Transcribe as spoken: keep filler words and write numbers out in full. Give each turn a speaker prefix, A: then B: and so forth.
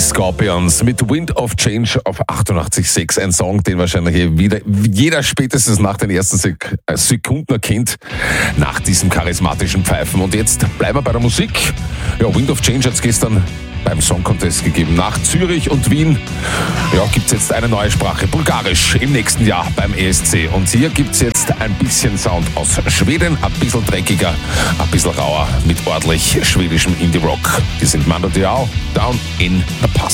A: Scorpions mit Wind of Change auf achtundachtzig Komma sechs. Ein Song, den wahrscheinlich wieder, jeder spätestens nach den ersten Sek- Sekunden erkennt, nach diesem charismatischen Pfeifen. Und jetzt bleiben wir bei der Musik. Ja, Wind of Change hat es gestern beim Song Contest gegeben. Nach Zürich und Wien ja, gibt es jetzt eine neue Sprache, Bulgarisch, im nächsten Jahr beim E S C. Und hier gibt es jetzt ein bisschen Sound aus Schweden, ein bisschen dreckiger, ein bisschen rauer, mit ordentlich schwedischem Indie-Rock. Die sind Mando Diao, Down in the Past.